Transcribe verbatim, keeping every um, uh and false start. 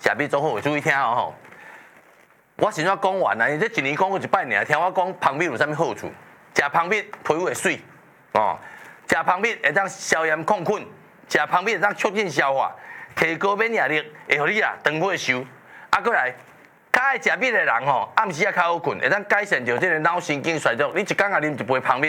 食米做好，注意听哦吼。我先怎讲完啊？因这一年讲过一摆尔，听我讲芳米有啥物好处？食芳米皮肤会水哦，食芳米会当消炎抗菌，食芳米会当促进消化，提高免疫力，会互你啊长岁寿。啊，过来。较爱食米的人吼，暗时啊较好困，会当改善着这个脑神经衰弱。你一工啊啉一杯芳米。